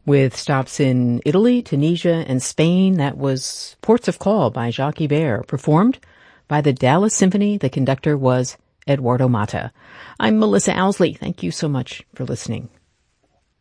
With stops in Italy, Tunisia, and Spain. That was Ports of Call by Jacques Ibert, performed by the Dallas Symphony. The conductor was Eduardo Mata. I'm Melissa Owsley. Thank you so much for listening.